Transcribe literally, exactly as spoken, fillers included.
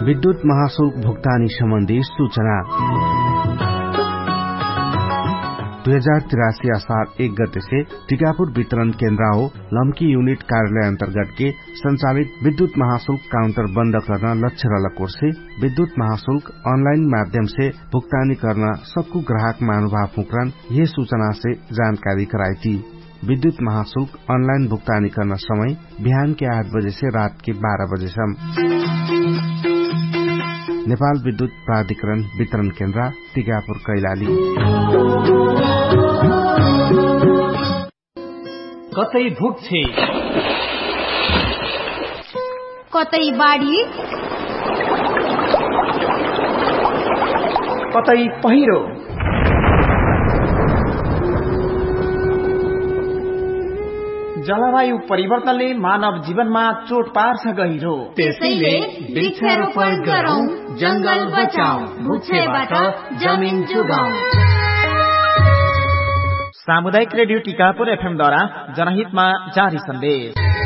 विद्युत महाशुल्क भुक्तानी सम्बन्धी सूचना दुई हजार तिरासी असार एक गते से टीकापुर वितरण केन्द्र हो लम्की यूनिट कार्यालय अंतर्गत के संचालित विद्युत महाशुल्क काउंटर बंद करना लक्ष्य रलकोर से विद्युत महाशुल्क ऑनलाइन माध्यम से भुगतानी करना सबको ग्राहक महानुभाव फुकरन ये सूचना से जानकारी कराई थी। विद्युत महाशुल्क ऑनलाइन भुगतानी करना समय बिहान के आठ बजे से रात के बारह बजेसम्म। नेपाल विद्युत प्राधिकरण वितरण केन्द्र टीकापुर कैलाली। कतै भुक्छे कतै बाढी कतै पहिरो जलवायु परिवर्तनले मानव जीवनमा चोट पार्छ गहिरो। त्यसैले वृक्षारोपण गरौं, जंगल बचाऊ, भुक्छेबाट जमिन जोगाऊ। सामुदायिक रेडियो टीकापुर एफएम द्वारा जनहितमा जारी सन्देश।